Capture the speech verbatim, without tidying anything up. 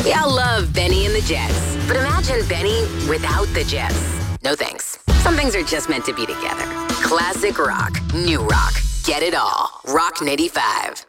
We all love Benny and the Jets, but imagine Benny without the Jets. No thanks. Some things are just meant to be together. Classic rock, new rock, get it all. Rock ninety-five.